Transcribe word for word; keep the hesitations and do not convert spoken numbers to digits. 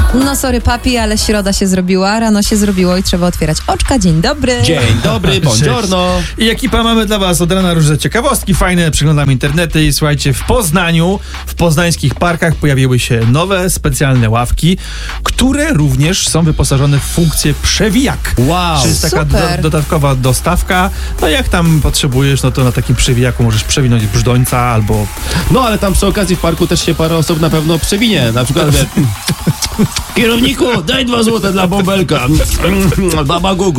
No sorry papi, ale środa się zrobiła, rano się zrobiło i trzeba otwierać oczka. Dzień dobry. Dzień dobry, buongiorno. I ekipa, mamy dla was od rana różne ciekawostki fajne, przeglądamy internety i słuchajcie, w Poznaniu, w poznańskich parkach pojawiły się nowe, specjalne ławki, które również są wyposażone w funkcję przewijak. Wow. Czyli jest taka do, Super. dodatkowa dostawka, no jak tam potrzebujesz, no to na takim przewijaku możesz przewinąć brzdąca albo... No ale tam przy okazji w parku też się parę osób na pewno przewinie. Na przykład wie, kierowniku, daj dwa złote dla bąbelka. Baba Gugu.